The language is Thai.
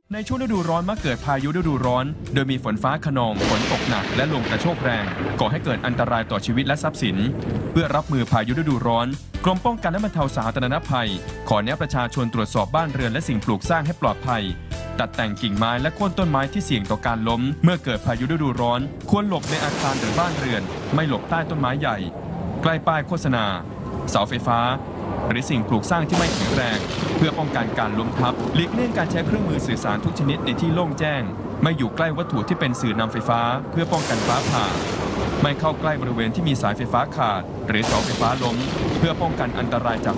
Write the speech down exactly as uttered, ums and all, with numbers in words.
ในช่วงฤดูร้อนมักเกิดพายุฤดูร้อนโดยมีฝนฟ้าคะนองฝนตกหนักและลมกระโชกแรงก่อให้เกิดอันตรายต่อชีวิตและทรัพย์สินเพื่อรับมือพายุฤดูร้อนกรมป้องกันและบรรเทาสาธารณภัยขอแนะประชาชนตรวจสอบบ้านเรือนและสิ่งปลูกสร้างให้ปลอดภัยตัดแต่งกิ่งไม้และโค่นต้นไม้ที่เสี่ยงต่อการล้มเมื่อเกิดพายุฤดูร้อนควรหลบในอาคารหรือบ้านเรือนไม่หลบใต้ต้นไม้ใหญ่ใกล้ป้ายโฆษณาเสาไฟฟ้าหรือสิ่งปลูกสร้างที่ไม่แข็งแรงเพื่อป้องกันการล้มทับหลีกเลี่ยงการใช้เครื่องมือสื่อสารทุกชนิดในที่โล่งแจ้งไม่อยู่ใกล้วัตถุที่เป็นสื่อนำไฟฟ้าเพื่อป้องกันฟ้าผ่าไม่เข้าใกล้บริเวณที่มีสายไฟฟ้าขาดหรือเสาไฟฟ้าล้มเพื่อป้องกันอันตรายจาก